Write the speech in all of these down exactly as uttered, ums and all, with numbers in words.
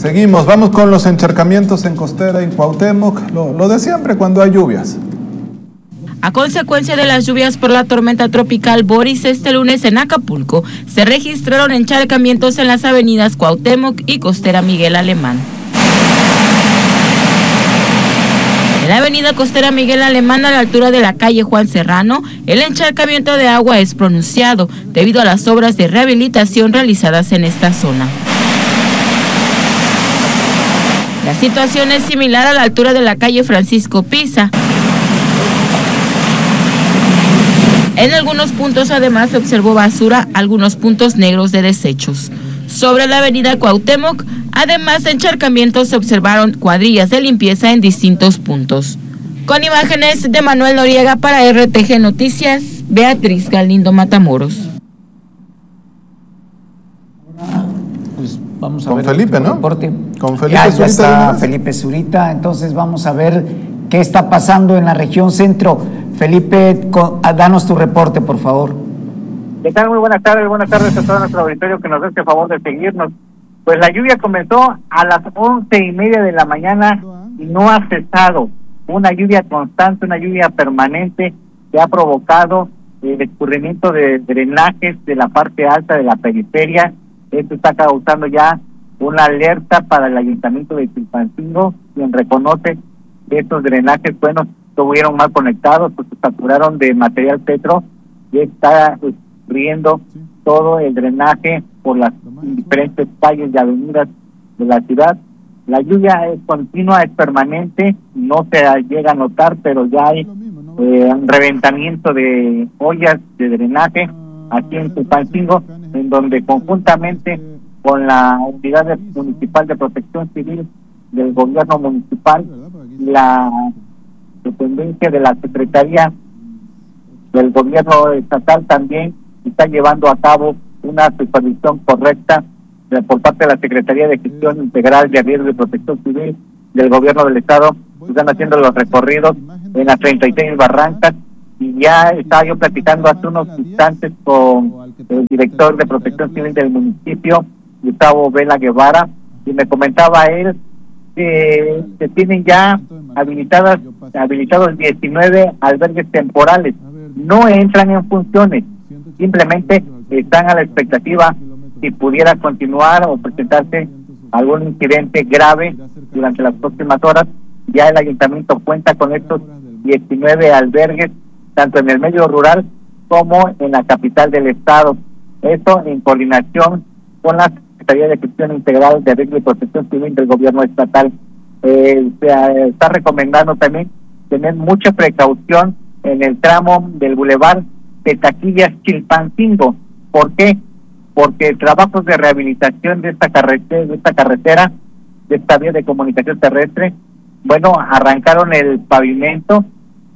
Seguimos, vamos con los encharcamientos en costera en Cuauhtémoc, lo, lo de siempre cuando hay lluvias. A consecuencia de las lluvias por la tormenta tropical Boris, este lunes en Acapulco se registraron encharcamientos en las avenidas Cuauhtémoc y Costera Miguel Alemán. En la avenida Costera Miguel Alemán, a la altura de la calle Juan Serrano, el encharcamiento de agua es pronunciado debido a las obras de rehabilitación realizadas en esta zona. La situación es similar a la altura de la calle Francisco Pisa. En algunos puntos además se observó basura, algunos puntos negros de desechos. Sobre la avenida Cuauhtémoc, además de encharcamientos, se observaron cuadrillas de limpieza en distintos puntos. Con imágenes de Manuel Noriega para R T G Noticias, Beatriz Galindo Matamoros. Pues vamos a con ver Felipe, ¿no? Reporte. Con Felipe ya, Zurita. Ya está Felipe Zurita, entonces vamos a ver qué está pasando en la región centro. Felipe, danos tu reporte, por favor. ¿Qué tal? Muy buenas tardes, buenas tardes a todo nuestro auditorio que nos hace el favor de seguirnos. Pues la lluvia comenzó a las once y media de la mañana y no ha cesado. Una lluvia constante, una lluvia permanente que ha provocado el escurrimiento de drenajes de la parte alta de la periferia. Esto está causando ya una alerta para el ayuntamiento de Chilpancingo, quien reconoce que estos drenajes, bueno, estuvieron mal conectados, pues se saturaron de material petro y está escurriendo todo el drenaje por las diferentes calles y avenidas de la ciudad. La lluvia es continua, es permanente, no se llega a notar, pero ya hay eh, un reventamiento de ollas de drenaje aquí en Chilpancingo, en donde conjuntamente con la Unidad Municipal de Protección Civil del Gobierno Municipal y la dependencia de la Secretaría del Gobierno Estatal también está llevando a cabo una supervisión correcta de, por parte de la Secretaría de Gestión Integral de Riesgo y Protección Civil del Gobierno del Estado. Están haciendo los recorridos en las treinta y seis barrancas y ya estaba yo platicando hace unos instantes con el director de Protección Civil del municipio, Gustavo Vela Guevara, y me comentaba él que se tienen ya habilitadas habilitados diecinueve albergues temporales. No entran en funciones, simplemente están a la expectativa si pudiera continuar o presentarse algún incidente grave durante las próximas horas. Ya el ayuntamiento cuenta con estos diecinueve albergues, tanto en el medio rural como en la capital del estado. Esto en coordinación con la Secretaría de Gestión Integral de Riesgo y Protección Civil del Gobierno Estatal. Eh, se está recomendando también tener mucha precaución en el tramo del bulevar de Taquillas Chilpancingo. ¿Por qué? Porque trabajos de rehabilitación de esta carretera, de esta carretera, de esta vía de comunicación terrestre, bueno, arrancaron el pavimento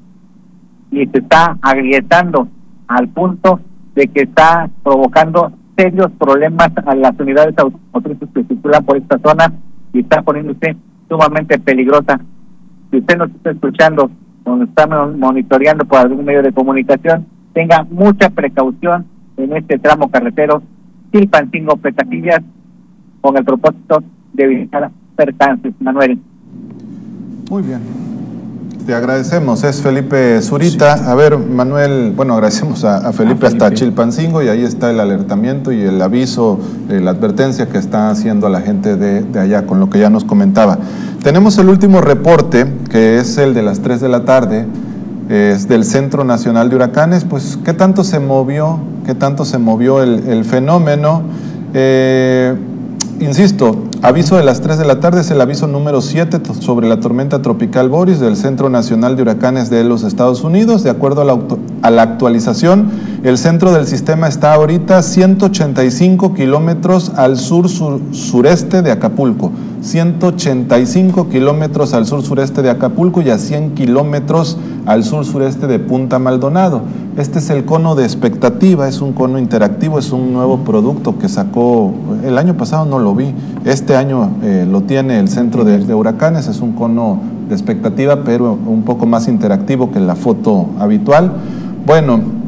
y se está agrietando al punto de que está provocando serios problemas a las unidades automotrices que circulan por esta zona y está poniéndose sumamente peligrosa. Si usted nos está escuchando o nos está monitoreando por algún medio de comunicación, tenga mucha precaución en este tramo carretero Chilpancingo-Petaquillas con el propósito de evitar percances. Manuel. Muy bien. Te agradecemos, es Felipe Zurita. Sí. A ver, Manuel, bueno, agradecemos a, a, Felipe a Felipe hasta Chilpancingo y ahí está el alertamiento y el aviso, eh, la advertencia que está haciendo a la gente de, de allá, con lo que ya nos comentaba. Tenemos el último reporte, que es el de las tres de la tarde, eh, es del Centro Nacional de Huracanes. Pues, ¿qué tanto se movió, qué tanto se movió el, el fenómeno? Eh, Insisto, aviso de las tres de la tarde es el aviso número siete sobre la tormenta tropical Boris del Centro Nacional de Huracanes de los Estados Unidos. De acuerdo a la, a la actualización, el centro del sistema está ahorita ciento ochenta y cinco kilómetros al sur, sur sureste de Acapulco. ciento ochenta y cinco kilómetros al sur sureste de Acapulco y a cien kilómetros al sur sureste de Punta Maldonado. Este es el cono de expectativa, es un cono interactivo, es un nuevo producto que sacó, el año pasado no lo vi, este año eh, lo tiene el Centro de, de Huracanes, es un cono de expectativa, pero un poco más interactivo que la foto habitual. Bueno,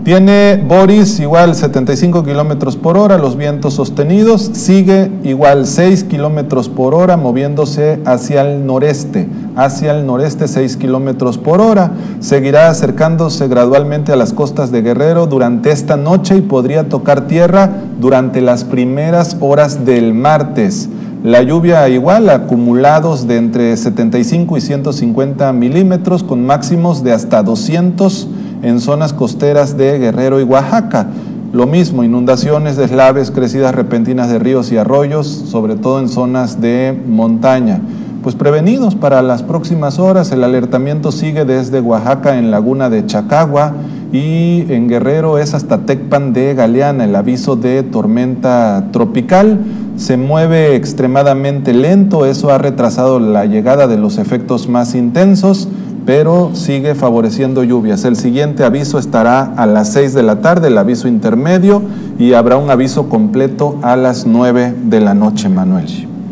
Tiene Boris igual setenta y cinco kilómetros por hora, los vientos sostenidos, sigue igual seis kilómetros por hora, moviéndose hacia el noreste, hacia el noreste seis kilómetros por hora, seguirá acercándose gradualmente a las costas de Guerrero durante esta noche y podría tocar tierra durante las primeras horas del martes. La lluvia igual, acumulados de entre setenta y cinco y ciento cincuenta milímetros, con máximos de hasta doscientos en zonas costeras de Guerrero y Oaxaca. Lo mismo, inundaciones, deslaves, crecidas repentinas de ríos y arroyos, sobre todo en zonas de montaña. Pues prevenidos para las próximas horas, el alertamiento sigue desde Oaxaca en Laguna de Chacagua y en Guerrero es hasta Tecpan de Galeana, el aviso de tormenta tropical. Se mueve extremadamente lento, eso ha retrasado la llegada de los efectos más intensos, pero sigue favoreciendo lluvias. El siguiente aviso estará a las seis de la tarde, el aviso intermedio, y habrá un aviso completo a las nueve de la noche, Manuel.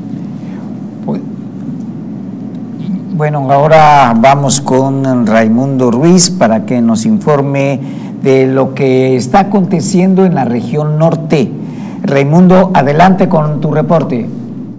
Bueno, ahora vamos con Raimundo Ruiz para que nos informe de lo que está aconteciendo en la región norte. Raimundo, adelante con tu reporte.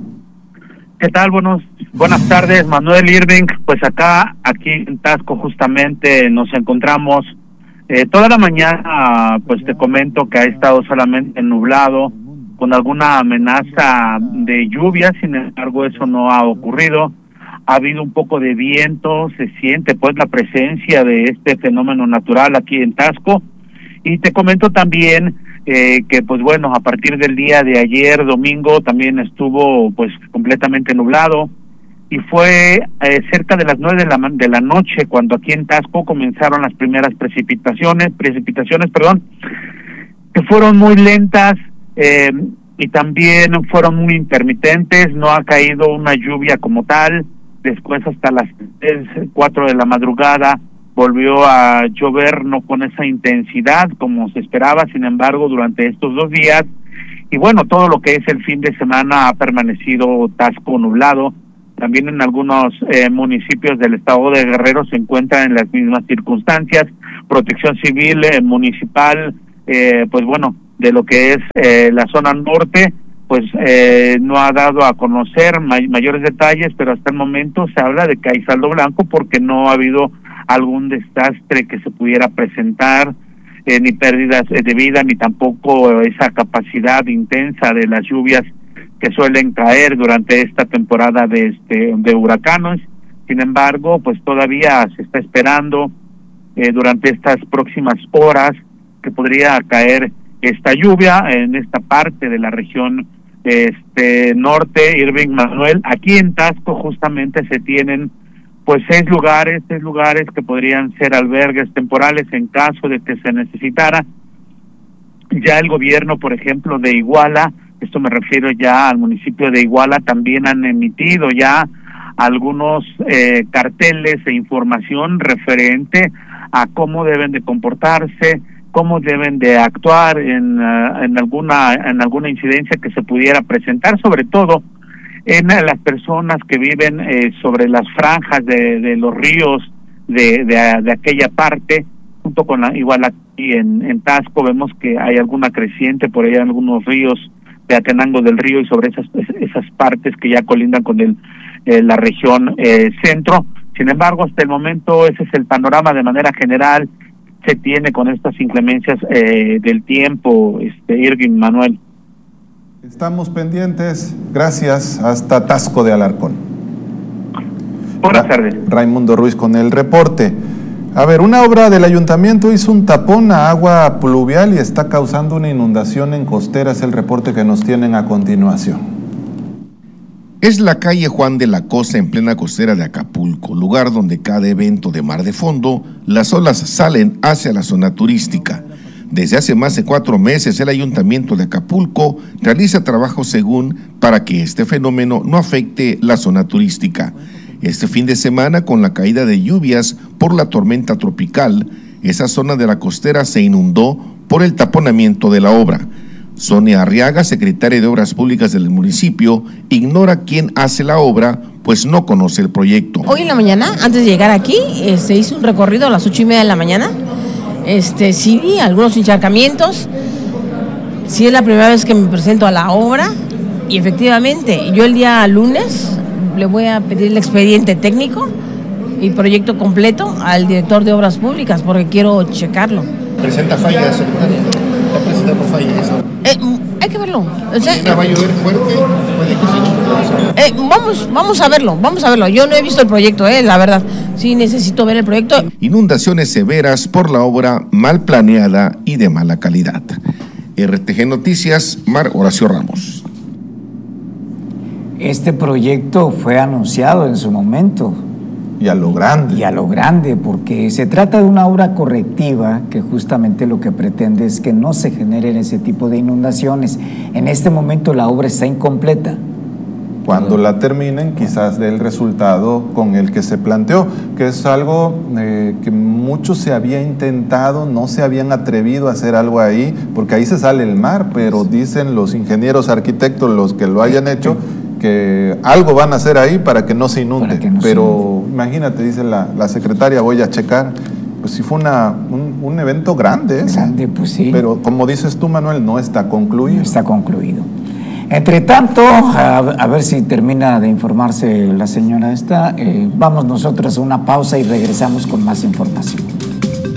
¿Qué tal? Buenos, buenas tardes, Manuel, Irving. Pues acá, aquí en Taxco justamente nos encontramos eh, toda la mañana, pues te comento que ha estado solamente nublado, con alguna amenaza de lluvia, sin embargo eso no ha ocurrido. Ha habido un poco de viento, se siente pues la presencia de este fenómeno natural aquí en Taxco. Y te comento también eh, que pues bueno, a partir del día de ayer, domingo, también estuvo pues completamente nublado. Y fue eh, cerca de las nueve de la, de la noche cuando aquí en Taxco comenzaron las primeras precipitaciones, precipitaciones, perdón, que fueron muy lentas, eh, y también fueron muy intermitentes, no ha caído una lluvia como tal. Después hasta las tres, cuatro de la madrugada volvió a llover, no con esa intensidad como se esperaba, sin embargo durante estos dos días, y bueno, todo lo que es el fin de semana ha permanecido Taxco nublado. También en algunos eh, municipios del estado de Guerrero se encuentran en las mismas circunstancias. Protección Civil eh, municipal, eh, pues bueno, de lo que es eh, la zona norte, pues eh, no ha dado a conocer may mayores detalles, pero hasta el momento se habla de que hay saldo blanco porque no ha habido algún desastre que se pudiera presentar, eh, ni pérdidas de vida, ni tampoco esa capacidad intensa de las lluvias que suelen caer durante esta temporada de este de huracanes. Sin embargo, pues todavía se está esperando eh, durante estas próximas horas que podría caer esta lluvia en esta parte de la región este norte, Irving, Manuel. Aquí en Taxco justamente se tienen pues seis lugares, seis lugares que podrían ser albergues temporales en caso de que se necesitara. Ya el gobierno, por ejemplo, de Iguala, esto me refiero ya al municipio de Iguala, también han emitido ya algunos eh, carteles e información referente a cómo deben de comportarse, cómo deben de actuar en, uh, en alguna en alguna incidencia que se pudiera presentar, sobre todo en uh, las personas que viven eh, sobre las franjas de, de los ríos de, de, de aquella parte, junto con la, igual aquí en, en Taxco vemos que hay alguna creciente por ahí, algunos ríos de Atenango del Río y sobre esas esas partes que ya colindan con el eh, la región eh, centro. Sin embargo, hasta el momento ese es el panorama de manera general se tiene con estas inclemencias eh, del tiempo, este Irving, Manuel. Estamos pendientes. Gracias. Hasta Taxco de Alarcón. Buenas Ra tardes. Raimundo Ruiz con el reporte. A ver, una obra del ayuntamiento hizo un tapón a agua pluvial y está causando una inundación en Costera. Es el reporte que nos tienen a continuación. Es la calle Juan de la Cosa en plena costera de Acapulco, lugar donde cada evento de mar de fondo, las olas salen hacia la zona turística. Desde hace más de cuatro meses el Ayuntamiento de Acapulco realiza trabajos según para que este fenómeno no afecte la zona turística. Este fin de semana, con la caída de lluvias por la tormenta tropical, esa zona de la costera se inundó por el taponamiento de la obra. Sonia Arriaga, secretaria de Obras Públicas del municipio, ignora quién hace la obra, pues no conoce el proyecto. Hoy en la mañana, antes de llegar aquí, eh, se hizo un recorrido a las ocho y media de la mañana, Este, sí vi algunos encharcamientos, sí es la primera vez que me presento a la obra y efectivamente yo el día lunes le voy a pedir el expediente técnico y proyecto completo al director de obras públicas porque quiero checarlo. ¿Presenta fallas, secretaria? ¿Está presentando fallas? Eh, hay que verlo. O sea, ¿Va a llover fuerte? Puede que se eh, vamos, vamos a verlo, vamos a verlo. Yo no he visto el proyecto, eh, la verdad. Sí necesito ver el proyecto. Inundaciones severas por la obra mal planeada y de mala calidad. R T G Noticias, Mar Horacio Ramos. Este proyecto fue anunciado en su momento. Y a lo grande. Y a lo grande, porque se trata de una obra correctiva que justamente lo que pretende es que no se generen ese tipo de inundaciones. En este momento la obra está incompleta. Cuando la terminen, quizás dé el resultado con el que se planteó, que es algo eh, que mucho se había intentado, no se habían atrevido a hacer algo ahí, porque ahí se sale el mar, pero dicen los ingenieros arquitectos, los que lo hayan hecho, que algo van a hacer ahí para que no se inunde, no pero se... imagínate, dice la, la secretaria, voy a checar, pues sí fue una, un, un evento grande, ¿eh? Grande, pues sí. Pero como dices tú, Manuel, no está concluido. No está concluido. Entre tanto, a, a ver si termina de informarse la señora esta, eh, vamos nosotros a una pausa y regresamos con más información.